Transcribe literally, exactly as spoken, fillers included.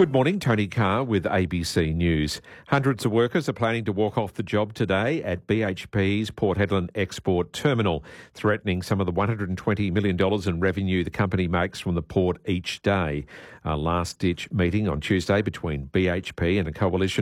Good morning, Tony Carr with A B C News. Hundreds of workers are planning to walk off the job today at B H P's Port Hedland Export Terminal, threatening some of the one hundred twenty million dollars in revenue the company makes from the port each day. A last-ditch meeting on Tuesday between B H P and a coalition